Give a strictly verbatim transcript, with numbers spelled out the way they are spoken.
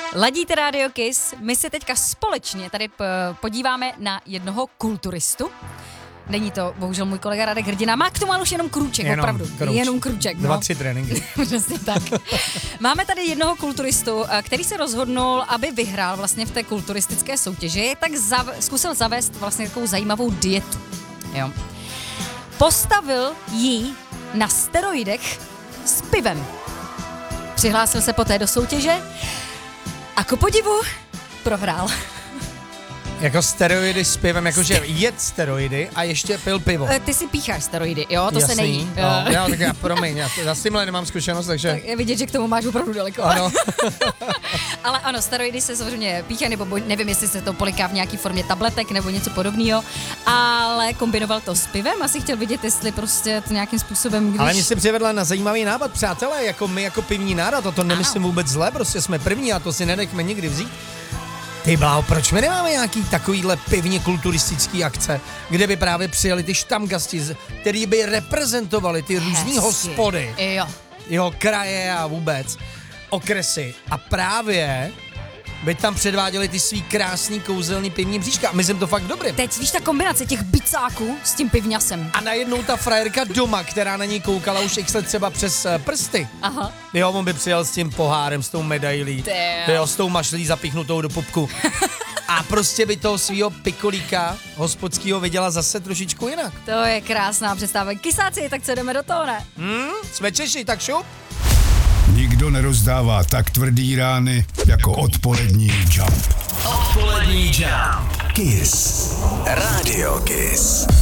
Ladíte Radio Kiss, my se teďka společně tady p- podíváme na jednoho kulturistu. Není to bohužel můj kolega Radek Hrdina, má k tomu ale už jenom krůček, jenom opravdu. Kruč. Jenom krůček. No. Dva, tři tréninky. Přesně tak. Máme tady jednoho kulturistu, který se rozhodnul, aby vyhrál vlastně v té kulturistické soutěži, tak zav- zkusil zavést vlastně takovou zajímavou dietu. Jo. Postavil ji na steroidech s pivem. Přihlásil se poté do soutěže a ku podivu prohrál. Jako steroidy s pivem, jakože jet steroidy a ještě pil pivo. Ty si pícháš steroidy, jo? To Jasný, se nejí. No, já, tak já, promiň, já, já s tímhle nemám zkušenost, takže... Tak je vidět, že k tomu máš opravdu daleko. Ano. Ale ano, steroidy se samozřejmě píchají, nebo nevím, jestli se to poliká v nějaké formě tabletek nebo něco podobného, ale kombinoval to s pivem, asi chtěl vidět, jestli prostě to nějakým způsobem, když... Ale mě si přivedla na zajímavý nápad, přátelé, jako my jako pivní národ, a to nemyslím vůbec zle, prostě jsme první a to si nenechme nikdy vzít. Ty bláho, proč my nemáme nějaký takovýhle pivně kulturistický akce, kde by právě přijeli ty štamgasti, který by reprezentovali ty různý Hezky. hospody, Jo. jeho kraje a vůbec okresy. A právě by tam předváděli ty svý krásný kouzelný pivní bříška. Myslím to fakt dobrý. Teď víš ta kombinace těch bicáků s tím pivňasem. A najednou ta frajerka doma, která na ní koukala už x let třeba přes uh, prsty. Aha. Jo, on by přijel s tím pohárem, s tou medailí, Damn. jo, s tou mašlí zapíchnutou do pupku. A prostě by toho svýho pikolíka hospodskýho viděla zase trošičku jinak. To je krásná představa. Kysáci, tak co, jdeme do toho, ne? Hmm, jsme Češi, tak šup. Nikdo nerozdává tak tvrdý rány jako odpolední Jump. Odpolední Jump. Kiss. Radio Kiss.